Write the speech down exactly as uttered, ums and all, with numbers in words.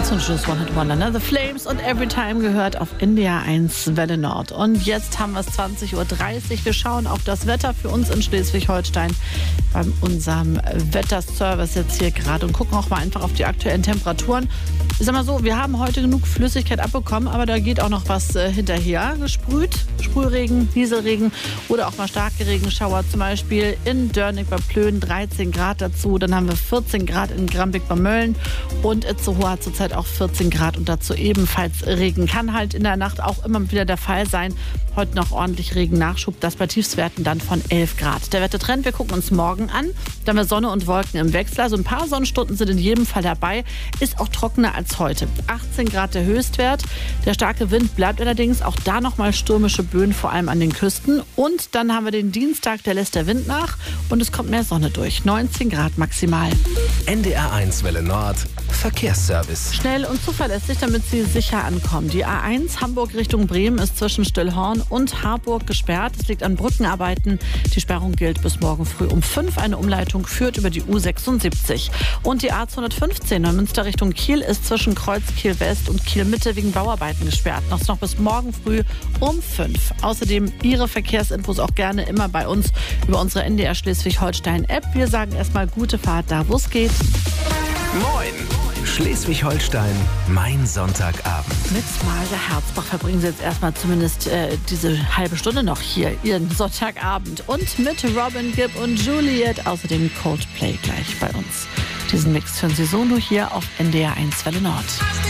Zum Schluss One Hit Wonder, ne? The Flames und Every Time gehört auf N D R eins Welle Nord. Und jetzt haben wir es zwanzig Uhr dreißig. Wir schauen auf das Wetter für uns in Schleswig-Holstein bei unserem Wetterservice jetzt hier gerade und gucken auch mal einfach auf die aktuellen Temperaturen. Ich sag mal so, wir haben heute genug Flüssigkeit abbekommen, aber da geht auch noch was äh, hinterher. Gesprüht, Sprühregen, Nieselregen oder auch mal starke Regenschauer, zum Beispiel in Dörnig bei Plön, dreizehn Grad dazu. Dann haben wir vierzehn Grad in Grambeck bei Mölln und Itzehoe hat zurzeit auch vierzehn Grad und dazu ebenfalls Regen. Kann halt in der Nacht auch immer wieder der Fall sein. Heute noch ordentlich Regennachschub, das bei Tiefstwerten dann von elf Grad. Der Wettertrend, wir gucken uns morgen an. Da haben wir Sonne und Wolken im Wechsel. Also ein paar Sonnenstunden sind in jedem Fall dabei. Ist auch trockener als heute. achtzehn Grad der Höchstwert. Der starke Wind bleibt allerdings. Auch da nochmal stürmische Böen, vor allem an den Küsten. Und dann haben wir den Dienstag, der lässt der Wind nach. Und es kommt mehr Sonne durch. neunzehn Grad maximal. N D R eins Welle Nord. Verkehrsservice. Schnell und zuverlässig, damit Sie sicher ankommen. Die A eins Hamburg Richtung Bremen ist zwischen Stillhorn und Harburg gesperrt. Es liegt an Brückenarbeiten. Die Sperrung gilt bis morgen früh um fünf. Eine Umleitung führt über die U sechsundsiebzig. Und die A zweihundertfünfzehn Neumünster Richtung Kiel ist zwischen Kreuz Kiel West und Kiel Mitte wegen Bauarbeiten gesperrt. Noch, noch bis morgen früh um fünf. Außerdem Ihre Verkehrsinfos auch gerne immer bei uns über unsere N D R Schleswig-Holstein-App. Wir sagen erstmal gute Fahrt da, wo es geht. Moin! Schleswig-Holstein, mein Sonntagabend. Mit Marga Herzbach verbringen Sie jetzt erstmal zumindest äh, diese halbe Stunde noch hier, Ihren Sonntagabend. Und mit Robin Gibb und Juliet, außerdem Coldplay gleich bei uns. Diesen Mix hören Sie so nur hier auf N D R eins Welle Nord.